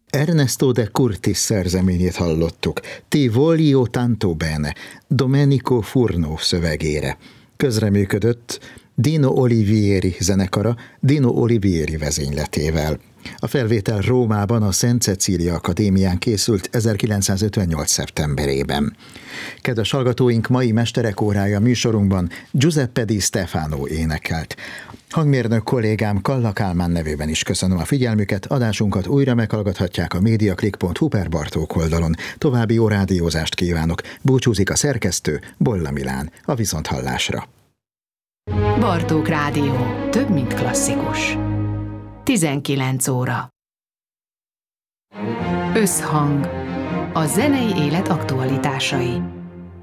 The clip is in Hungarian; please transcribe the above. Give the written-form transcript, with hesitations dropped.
Ernesto de Curtis szerzeményét hallottuk, Ti voglio tanto bene, Domenico Furno szövegére. Közreműködött Dino Olivieri zenekara Dino Olivieri vezényletével. A felvétel Rómában a Szent Cecília Akadémián készült 1958. szeptemberében. Kedves hallgatóink, mai Mesterek órája műsorunkban Giuseppe Di Stefano énekelt. Hangmérnök kollégám Kalla Kálmán nevében is köszönöm a figyelmüket, adásunkat újra meghallgathatják a mediaclick.hu per Bartók oldalon. További jó rádiózást kívánok, búcsúzik a szerkesztő, Bolla Milán, a viszonthallásra. Bartók Rádió, több mint klasszikus. 19 óra. Összhang. A zenei élet aktualitásai.